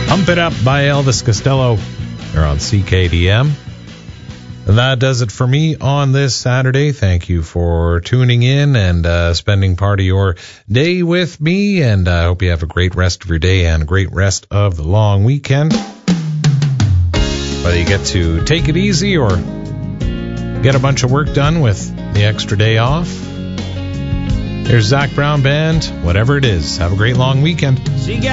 Pump It Up by Elvis Costello. They're on CKDM. And that does it for me on this Saturday. Thank you for tuning in and spending part of your day with me. And I hope you have a great rest of your day and a great rest of the long weekend. Whether you get to take it easy or get a bunch of work done with the extra day off. Here's Zach Brown Band. Whatever it is, have a great long weekend.